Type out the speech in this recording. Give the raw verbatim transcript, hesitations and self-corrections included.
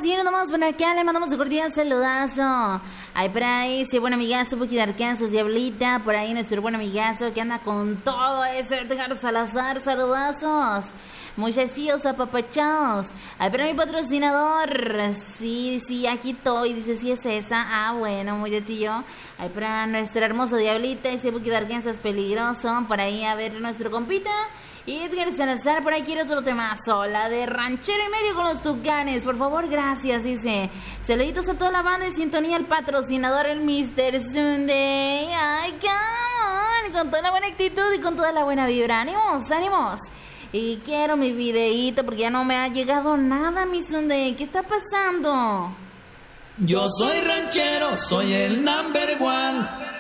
Continuando nomás por acá, le mandamos un cordial saludazo. Ahí por ahí, sí, buen amigazo, Puki de Arkansas, Diablita. Por ahí nuestro buen amigazo que anda con todo ese Edgar Salazar, saludazos. Muchachillos apapachados. Ahí por mi patrocinador. Sí, sí, aquí estoy. Dice, sí es esa. Ah, bueno, muchachillo. Ahí para nuestra hermosa Diablita. Ese Puki de Arkansas peligroso. Por ahí a ver nuestro compita. Y Edgar Salazar, por ahí quiere otro temazo. La de Ranchero y Medio con los Tucanes. Por favor, gracias, dice. Saluditos a toda la banda de sintonía. El patrocinador, el mister Sunday. Ay, come on. Con toda la buena actitud y con toda la buena vibra. Ánimos, ánimos. Y quiero mi videíto porque ya no me ha llegado nada, mi Sunday. ¿Qué está pasando? Yo soy ranchero, soy el number one.